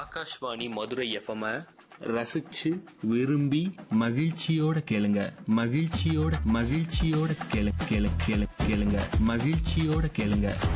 Akashvani Madurai FM ரசிச்சு விரும்பி மகிழ்ச்சியோட கேளுங்க. மகிழ்ச்சியோட கேளுங்க. மகிழ்ச்சியோட கேளுங்க.